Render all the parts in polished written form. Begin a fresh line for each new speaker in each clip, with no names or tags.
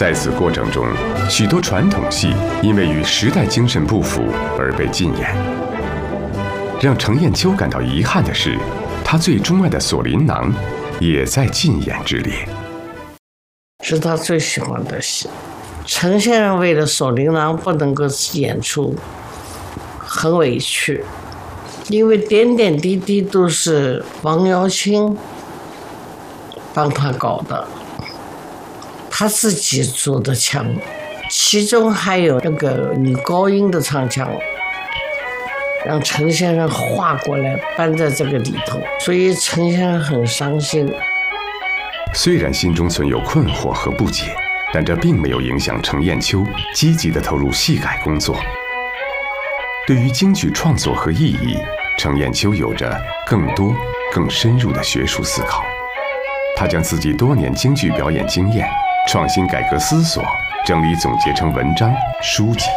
在此过程中，许多传统戏因为与时代精神不符而被禁演。让程砚秋感到遗憾的是，他最钟爱的《锁麟囊》也在禁演之列。
是他最喜欢的戏。程先生为了《锁麟囊》不能够演出，很委屈，因为点点滴滴都是王瑶卿帮他搞的，他自己做的腔，其中还有那个女高音的唱腔，让程先生画过来搬在这个里头，所以程先生很伤心。
虽然心中存有困惑和不解，但这并没有影响程砚秋积极地投入戏改工作。对于京剧创作和意义，程砚秋有着更多、更深入的学术思考。他将自己多年京剧表演经验、创新改革思索整理总结成文章、书籍。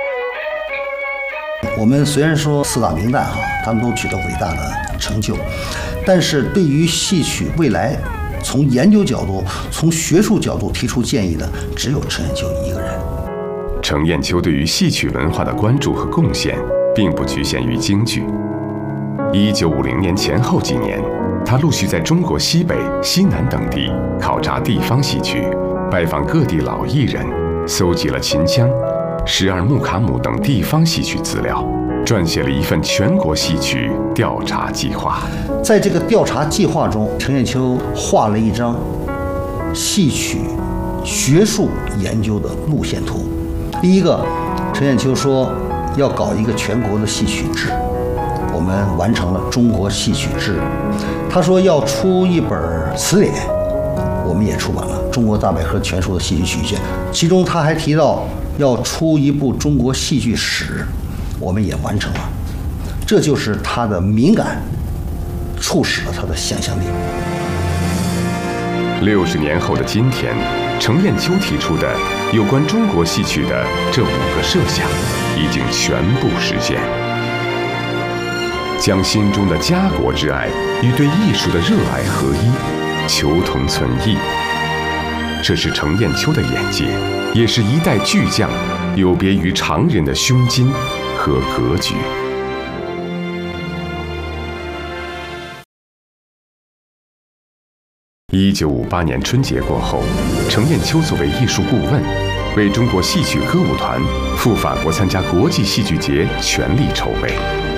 我们虽然说四大名旦他们都取得伟大的成就，但是对于戏曲未来从研究角度、从学术角度提出建议的，只有程砚秋一个人。
程砚秋对于戏曲文化的关注和贡献，并不局限于京剧。1950年前后几年，他陆续在中国西北、西南等地考察地方戏曲，拜访各地老艺人，搜集了秦腔、十二木卡姆等地方戏曲资料，撰写了一份全国戏曲调查计划。
在这个调查计划中，程砚秋画了一张戏曲学术研究的路线图。第一个，程砚秋说要搞一个全国的戏曲志，我们完成了《中国戏曲志》。他说要出一本词典，我们也出版了《中国大百科全书的戏曲曲卷》。其中他还提到要出一部中国戏剧史，我们也完成了。这就是他的敏感，促使了他的想象力。
60年后的今天，程砚秋提出的有关中国戏曲的这5个设想，已经全部实现。将心中的家国之爱与对艺术的热爱合一，求同存异。这是程砚秋的眼界，也是一代巨匠有别于常人的胸襟和格局。1958年春节过后，程砚秋作为艺术顾问，为中国戏曲歌舞团赴法国参加国际戏剧节全力筹备。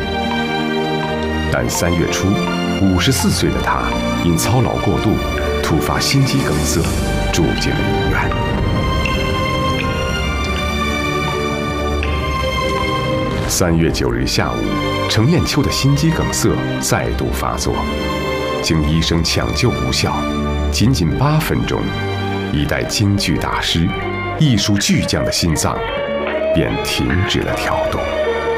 但3月初，54岁的他因操劳过度，突发心肌梗塞，住进了医院。3月9日下午，程砚秋的心肌梗塞再度发作，经医生抢救无效，仅仅8分钟，一代京剧大师、艺术巨匠的心脏便停止了跳动。